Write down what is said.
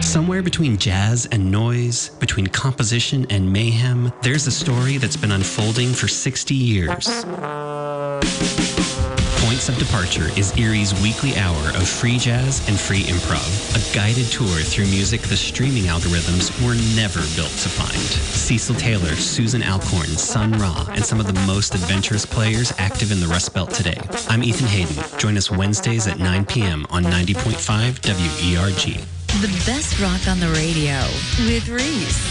Somewhere between jazz and noise, between composition and mayhem, there's a story that's been unfolding for 60 years. Points of Departure is Erie's weekly hour of free jazz and free improv, a guided tour through music the streaming algorithms were never built to find. Cecil Taylor, Susan Alcorn, Sun Ra, and some of the most adventurous players active in the Rust Belt today. I'm Ethan Hayden. Join us Wednesdays at 9 p.m. on 90.5 WERG. The best rock on the radio with Reese.